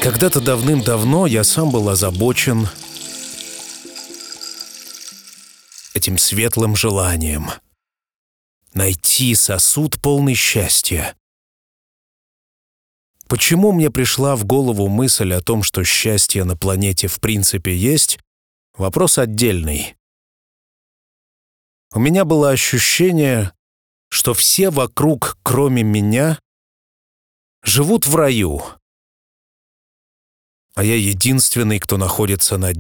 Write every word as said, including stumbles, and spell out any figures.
Когда-то давным-давно я сам был озабочен этим светлым желанием найти сосуд, полный счастья. Почему мне пришла в голову мысль о том, что счастье на планете в принципе есть, вопрос отдельный. У меня было ощущение, что все вокруг, кроме меня, живут в раю, а я единственный, кто находится на дне.